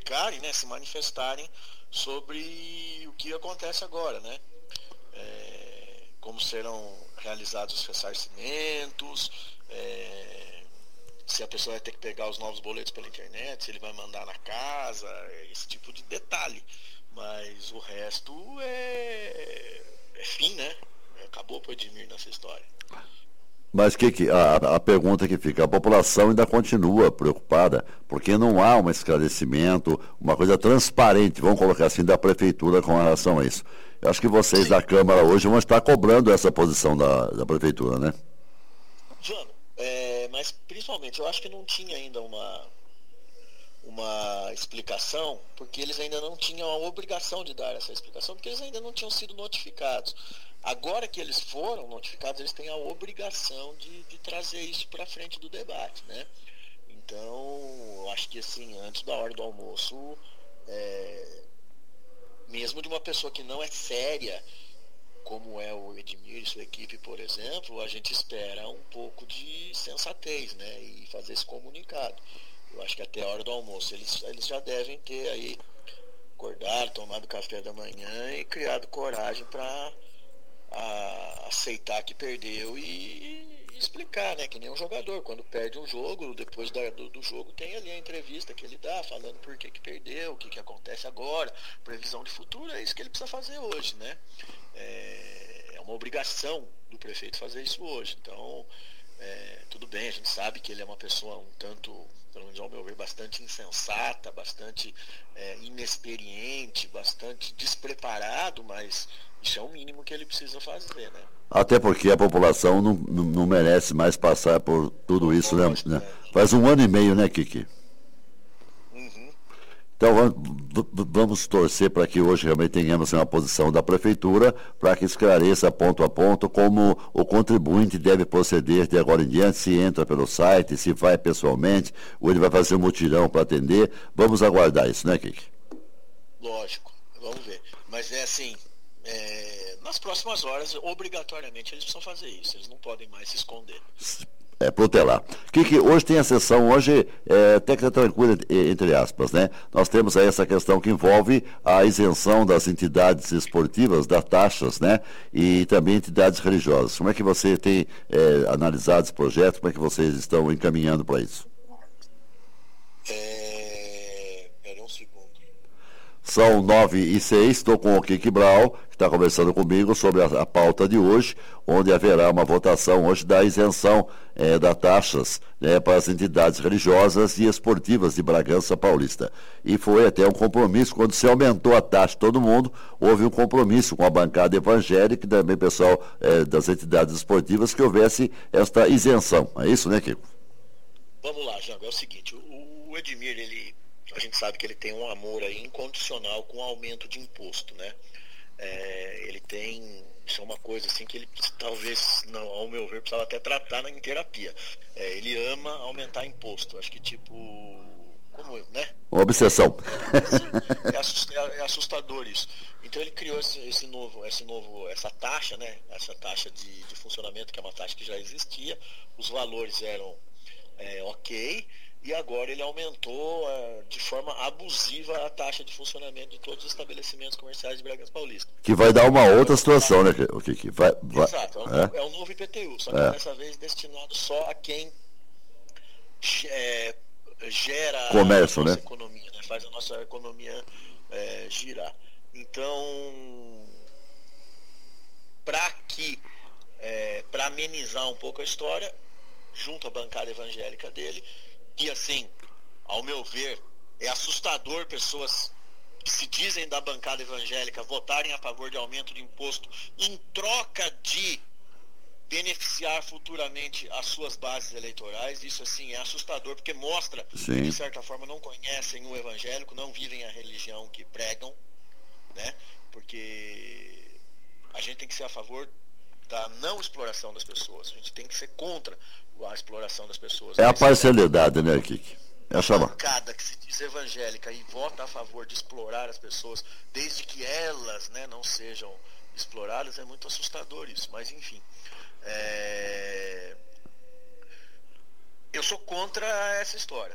explicarem, né, se manifestarem sobre o que acontece agora, né? Como serão realizados os ressarcimentos, se a pessoa vai ter que pegar os novos boletos pela internet, se ele vai mandar na casa, esse tipo de detalhe. Mas o resto é fim, né? Acabou pro Edmir nessa história. Mas a pergunta que fica, a população ainda continua preocupada, porque não há um esclarecimento, uma coisa transparente, vamos colocar assim, da prefeitura com relação a isso. Eu acho que vocês da Câmara hoje vão estar cobrando essa posição da prefeitura, né? Jano, mas principalmente eu acho que não tinha ainda uma explicação, porque eles ainda não tinham a obrigação de dar essa explicação, porque eles ainda não tinham sido notificados. Agora que eles foram notificados, eles têm a obrigação de trazer isso para frente do debate, né? Então, eu acho que assim, antes da hora do almoço, mesmo de uma pessoa que não é séria, como é o Edmir e sua equipe, por exemplo, a gente espera um pouco de sensatez, né? E fazer esse comunicado. Eu acho que até a hora do almoço eles já devem ter aí acordado, tomado café da manhã e criado coragem para aceitar que perdeu e explicar, né? Que nem um jogador, quando perde um jogo, depois do jogo tem ali a entrevista que ele dá, falando por que perdeu, o que acontece agora, previsão de futuro, é isso que ele precisa fazer hoje, né? É uma obrigação do prefeito fazer isso hoje. Então, tudo bem, a gente sabe que ele é uma pessoa um tanto, pelo menos ao meu ver, bastante insensata, bastante inexperiente, bastante despreparado, mas isso é o mínimo que ele precisa fazer, né? Até porque a população não merece mais passar por tudo isso, né? Faz 1 ano e meio, né, Kiki? Uhum. Então vamos torcer para que hoje realmente tenhamos uma posição da prefeitura para que esclareça ponto a ponto como o contribuinte deve proceder de agora em diante, se entra pelo site, se vai pessoalmente, ou ele vai fazer um mutirão para atender. Vamos aguardar isso, né, Kiki? Lógico, vamos ver. Mas assim, nas próximas horas, obrigatoriamente, eles precisam fazer isso. Eles não podem mais se esconder. Protelar. Kiki, hoje tem a sessão, hoje até que está tranquila, entre aspas, né? Nós temos aí essa questão que envolve a isenção das entidades esportivas, das taxas, né? E também entidades religiosas. Como é que você tem analisado esse projeto? Como é que vocês estão encaminhando para isso? Espera um segundo. São 9h06, estou com o Kiki Brau, que está conversando comigo sobre a pauta de hoje, onde haverá uma votação hoje da isenção das taxas, né, para as entidades religiosas e esportivas de Bragança Paulista. E foi até um compromisso, quando se aumentou a taxa de todo mundo, houve um compromisso com a bancada evangélica e também pessoal das entidades esportivas que houvesse esta isenção. É isso, né, Kiko? Vamos lá, Jango, é o seguinte, o Edmir, a gente sabe que ele tem um amor aí incondicional com o aumento de imposto, né? Ele tem, isso é uma coisa assim que ele talvez, não, ao meu ver, precisava até tratar em terapia. Ele ama aumentar imposto, acho que tipo, como eu, né? Uma obsessão. É assustador isso. Então ele criou essa taxa, né? Essa taxa de funcionamento, que é uma taxa que já existia, os valores eram ok, e agora ele aumentou de forma abusiva a taxa de funcionamento de todos os estabelecimentos comerciais de Bragança Paulista. Que vai dar uma outra situação, né? Que vai. Exato, é o novo IPTU, só que dessa vez destinado só a quem gera comércio, a nossa né? economia, né? Faz a nossa economia girar. Então, para amenizar um pouco a história, junto à bancada evangélica dele, que assim, ao meu ver, é assustador pessoas que se dizem da bancada evangélica votarem a favor de aumento de imposto em troca de beneficiar futuramente as suas bases eleitorais. Isso assim é assustador, porque mostra que de certa forma não conhecem o evangélico, não vivem a religião que pregam, né? Porque a gente tem que ser a favor da não exploração das pessoas, a gente tem que ser contra a exploração das pessoas. É a parcialidade, né, Kiki? A bancada que se diz evangélica e vota a favor de explorar as pessoas, desde que elas, né, não sejam exploradas, é muito assustador isso. Mas enfim, eu sou contra essa história.